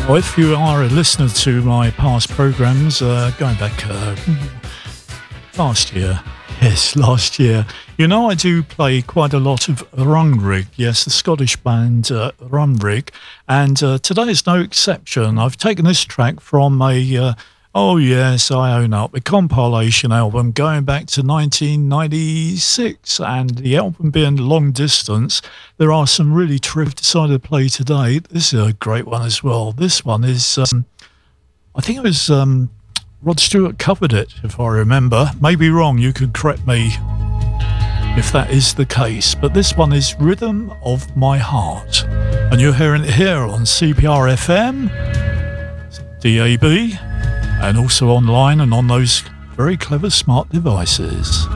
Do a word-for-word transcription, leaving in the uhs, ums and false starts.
Well, if you are a listener to my past programmes, uh, going back uh, last year, yes, last year, you know I do play quite a lot of Runrig, yes, the Scottish band uh, Runrig, and uh, today is no exception. I've taken this track from a, uh, oh yes, I own up, a compilation album going back to nineteen ninety-six, and the album being Long Distance. There are some really terrific decided to play today. This is a great one as well. This one is, um, I think it was um, Rod Stewart covered it, if I remember. Maybe wrong, you can correct me if that is the case. But this one is Rhythm of My Heart. And you're hearing it here on C P R F M, D A B, and also online and on those very clever smart devices.